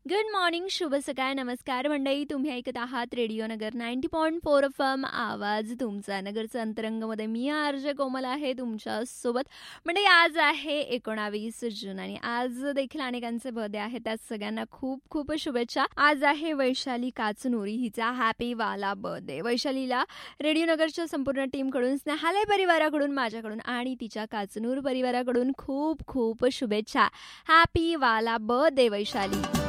Good morning, शुभ सकाळ, नमस्कार मंडळी. तुम्ही ऐकत आहात रेडिओ नगर 90.4 FM. आवाज तुमचा नगरचं अंतरंगमध्ये मी आरजे कोमल आहे तुमच्या सोबत. मंडळी, आज आहे 19 जून आणि आज देखील अनेकांचे बर्थडे आहे. त्यात सगळ्यांना खूप खूप शुभेच्छा. आज आहे वैशाली काचनुरी, हिचा हॅपी वाला बर्थडे. वैशालीला रेडिओ नगरच्या संपूर्ण टीमकडून, स्नेहालय परिवाराकडून, माझ्याकडून आणि तिच्या काचनूर परिवाराकडून खूप खूप शुभेच्छा. हॅपी वाला बर्थडे वैशाली.